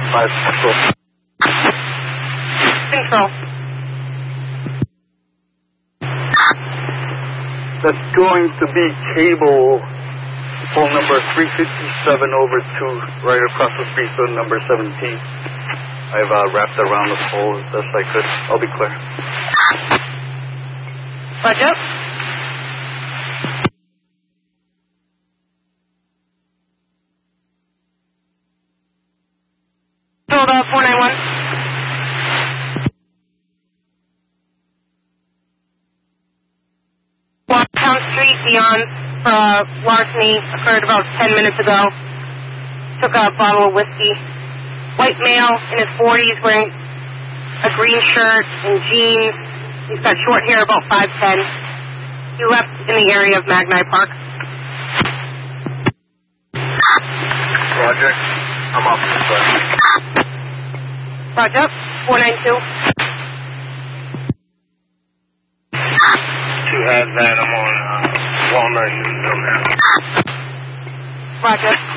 Control. Control. That's going to be cable pole number 357 over to right across the street from number 17. I've wrapped around the pole as best I could. I'll be clear. Roger. Hold up, 491. Town Street beyond larceny occurred about 10 minutes ago. Took a bottle of whiskey. White male in his 40s wearing a green shirt and jeans. He's got short hair, about 5'10". He left in the area of Magni Park. Roger. I'm off this way. Roger. 492. Two has that. I'm on Walnut. Roger.